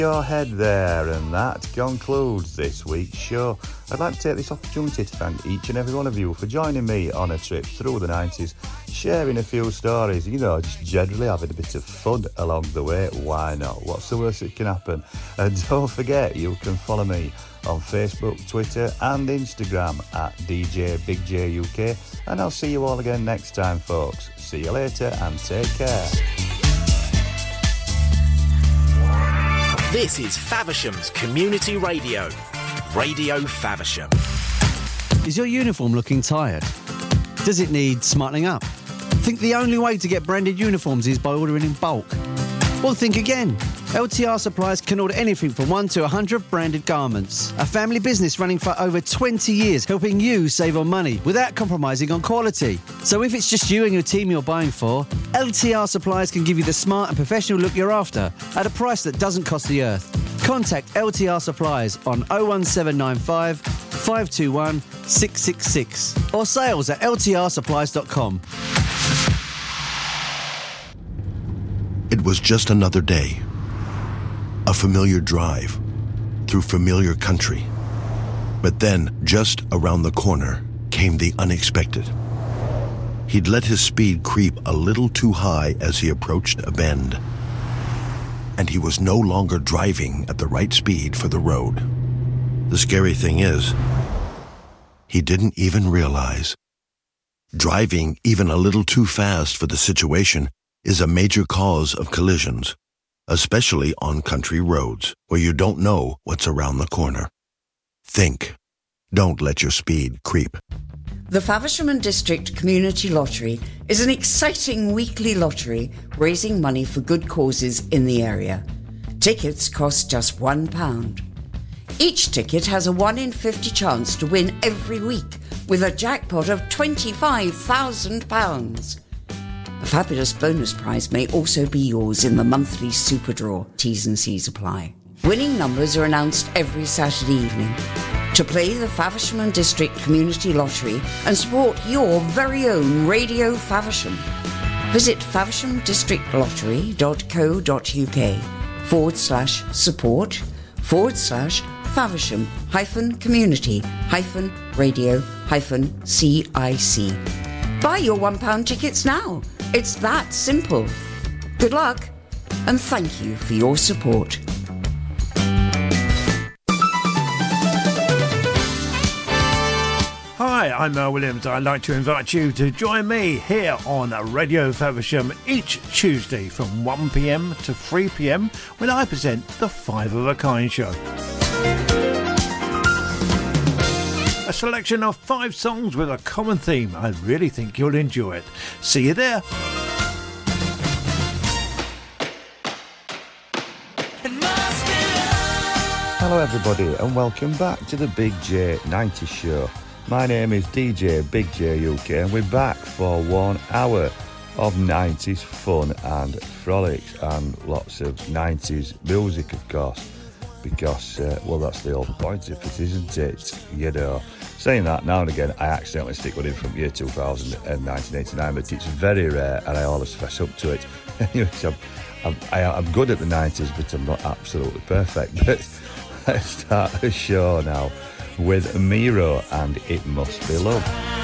Your head there, and that concludes this week's show. I'd like to take this opportunity to thank each and every one of you for joining me on a trip through the 90s, sharing a few stories, just generally having a bit of fun along the way. Why not? What's the worst that can happen? And don't forget, you can follow me on Facebook, Twitter and Instagram at DJ Big J UK, and I'll see you all again next time, folks. See you later and take care. This is Faversham's Community Radio. Radio Faversham. Is your uniform looking tired? Does it need smartening up? Think the only way to get branded uniforms is by ordering in bulk? Well, think again. LTR Supplies can order anything from 1 to 100 branded garments. A family business running for over 20 years, helping you save on money without compromising on quality. So if it's just you and your team you're buying for, LTR Supplies can give you the smart and professional look you're after at a price that doesn't cost the earth. Contact LTR Supplies on 01795 521 666 or sales at ltrsupplies.com. It was just another day. A familiar drive through familiar country. But then, just around the corner, came the unexpected. He'd let his speed creep a little too high as he approached a bend. And he was no longer driving at the right speed for the road. The scary thing is, he didn't even realize. Driving even a little too fast for the situation is a major cause of collisions, especially on country roads where you don't know what's around the corner. Think. Don't let your speed creep. The Faversham and District Community Lottery is an exciting weekly lottery raising money for good causes in the area. Tickets cost just £1. Each ticket has a 1 in 50 chance to win every week with a jackpot of £25,000. A fabulous bonus prize may also be yours in the monthly super draw. T's and C's apply. Winning numbers are announced every Saturday evening. To play the Faversham and District Community Lottery and support your very own Radio Faversham, visit faversham-lottery.co.uk/support/Faversham-community-radio-CIC. Buy your £1 tickets now. It's that simple. Good luck, and thank you for your support. Hi, I'm Mel Williams. I'd like to invite you to join me here on Radio Faversham each Tuesday from 1 p.m. to 3 p.m. when I present the Five of a Kind show. A selection of 5 songs with a common theme. I really think you'll enjoy it. See you there. Hello everybody and welcome back to the Big J 90s show. My name is DJ Big J UK and we're back for 1 hour of 90s fun and frolics and lots of 90s music, of course, because that's the whole point of it, isn't it? Saying that, now and again I accidentally stick one in from year 2000 and 1989, but it's very rare and I always fess up to it. I'm good at the 90s, but I'm not absolutely perfect. But let's start the show now with Miro and It Must Be Love.